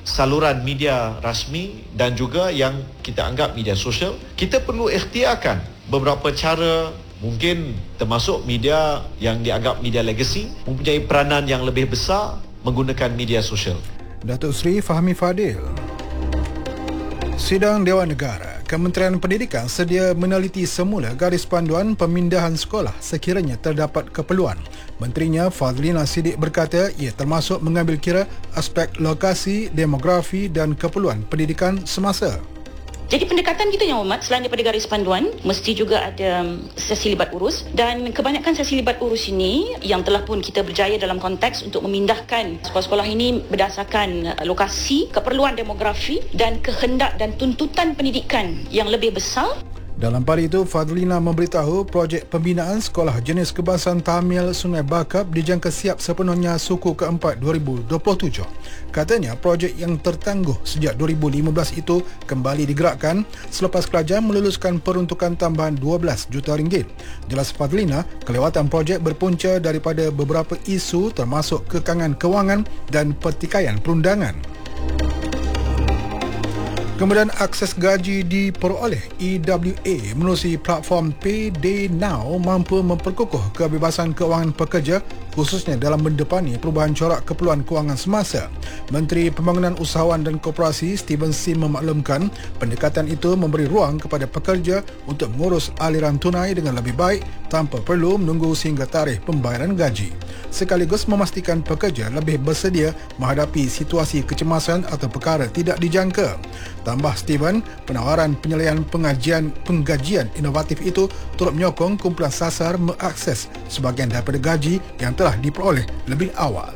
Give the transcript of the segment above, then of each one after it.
saluran media rasmi dan juga yang kita anggap media sosial, kita perlu ikhtiarkan beberapa cara, mungkin termasuk media yang dianggap media legacy, mempunyai peranan yang lebih besar menggunakan media sosial. Datuk Seri Fahmi Fadil. Sidang Dewan Negara, Kementerian Pendidikan sedia meneliti semula garis panduan pemindahan sekolah sekiranya terdapat keperluan. Menterinya Fadlina Siddiq berkata ia termasuk mengambil kira aspek lokasi, demografi dan keperluan pendidikan semasa. Jadi pendekatan kita yang hormat, selain daripada garis panduan, mesti juga ada sesi libat urus, dan kebanyakan sesi libat urus ini yang telah pun kita berjaya dalam konteks untuk memindahkan sekolah-sekolah ini berdasarkan lokasi, keperluan demografi dan kehendak dan tuntutan pendidikan yang lebih besar. Dalam pada itu, Fadlina memberitahu projek pembinaan sekolah jenis kebangsaan Tamil Sungai Bakap dijangka siap sepenuhnya suku keempat 2027. Katanya, projek yang tertangguh sejak 2015 itu kembali digerakkan selepas kerajaan meluluskan peruntukan tambahan 12 juta ringgit. Jelas Fadlina, kelewatan projek berpunca daripada beberapa isu termasuk kekangan kewangan dan pertikaian perundangan. Kemudian akses gaji diperoleh EWA menerusi platform Payday Now mampu memperkukuh kebebasan kewangan pekerja khususnya dalam mendepani perubahan corak keperluan kewangan semasa. Menteri Pembangunan Usahawan dan Koperasi Stephen Sin memaklumkan pendekatan itu memberi ruang kepada pekerja untuk mengurus aliran tunai dengan lebih baik tanpa perlu menunggu sehingga tarikh pembayaran gaji. Sekaligus memastikan pekerja lebih bersedia menghadapi situasi kecemasan atau perkara tidak dijangka. Tambah Stephen, penawaran penyelesaian penggajian inovatif itu turut menyokong kumpulan sasar mengakses sebahagian daripada gaji yang telah diperoleh lebih awal.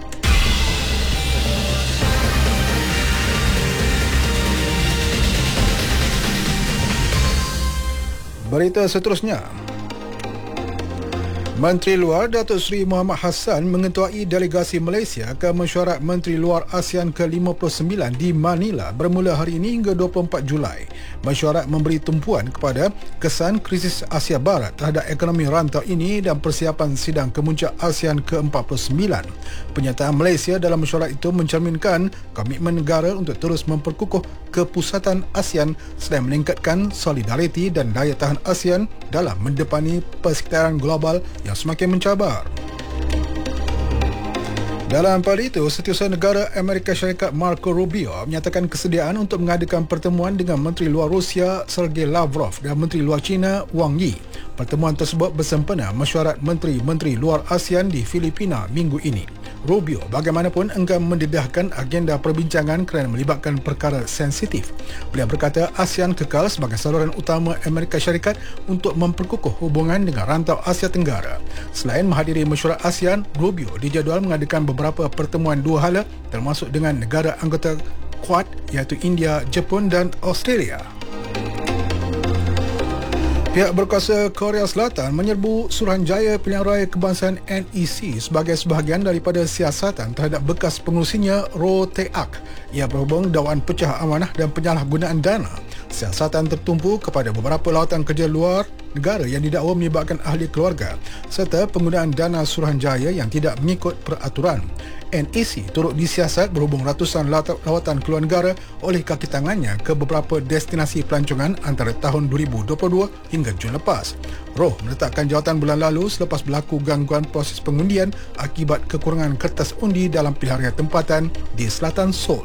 Berita seterusnya. Menteri Luar Datuk Seri Muhammad Hassan mengetuai delegasi Malaysia ke Mesyuarat Menteri Luar ASEAN ke-59 di Manila bermula hari ini hingga 24 Julai. Mesyuarat memberi tumpuan kepada kesan krisis Asia Barat terhadap ekonomi rantau ini dan persiapan sidang kemuncak ASEAN ke-49. Penyataan Malaysia dalam mesyuarat itu mencerminkan komitmen negara untuk terus memperkukuh kepusatan ASEAN selain meningkatkan solidariti dan daya tahan ASEAN dalam mendepani persekitaran global yang semakin mencabar. Dalam pada itu, Setiausaha Negara Amerika Syarikat Marco Rubio menyatakan kesediaan untuk mengadakan pertemuan dengan Menteri Luar Rusia Sergei Lavrov dan Menteri Luar China Wang Yi. Pertemuan tersebut bersempena mesyuarat Menteri-Menteri Luar ASEAN di Filipina minggu ini. Rubio bagaimanapun enggan mendedahkan agenda perbincangan kerana melibatkan perkara sensitif. Beliau berkata ASEAN kekal sebagai saluran utama Amerika Syarikat untuk memperkukuh hubungan dengan rantau Asia Tenggara. Selain menghadiri mesyuarat ASEAN, Rubio dijadual mengadakan beberapa pertemuan dua hala termasuk dengan negara anggota Quad iaitu India, Jepun dan Australia. Pihak berkuasa Korea Selatan menyerbu Suruhanjaya Pilihan Raya Kebangsaan NEC sebagai sebahagian daripada siasatan terhadap bekas pengurusinya Roh Tae-ak. Ia berhubung dakwaan pecah amanah dan penyalahgunaan dana. Siasatan tertumpu kepada beberapa lawatan kerja luar negara yang didakwa menyebabkan ahli keluarga serta penggunaan dana Suruhanjaya yang tidak mengikut peraturan. NEC turut disiasat berhubung ratusan lawatan keluar negara oleh kaki tangannya ke beberapa destinasi pelancongan antara tahun 2022 hingga Jun lepas. Roh meletakkan jawatan bulan lalu selepas berlaku gangguan proses pengundian akibat kekurangan kertas undi dalam pilihan raya tempatan di selatan Seoul.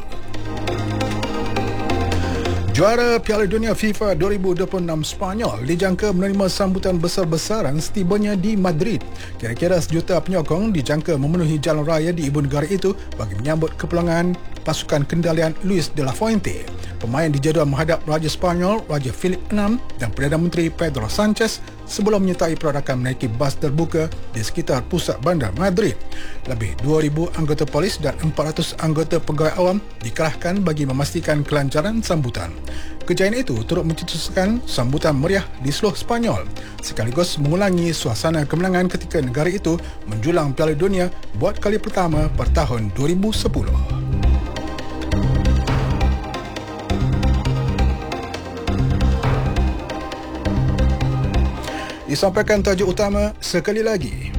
Juara Piala Dunia FIFA 2026 Spanyol dijangka menerima sambutan besar-besaran setibanya di Madrid. Kira-kira sejuta penyokong dijangka memenuhi jalan raya di ibu negara itu bagi menyambut kepulangan pasukan kendalian Luis de la Fuente. Pemain dijadual menghadap Raja Spanyol, Raja Philip VI dan Perdana Menteri Pedro Sanchez sebelum menyertai peradakan menaiki bas terbuka di sekitar pusat bandar Madrid. Lebih 2,000 anggota polis dan 400 anggota pegawai awam dikerahkan bagi memastikan kelancaran sambutan. Kejayaan itu turut mencetuskan sambutan meriah di seluruh Spanyol, sekaligus mengulangi suasana kemenangan ketika negara itu menjulang Piala Dunia buat kali pertama pada tahun 2010. Disampaikan tajuk utama sekali lagi.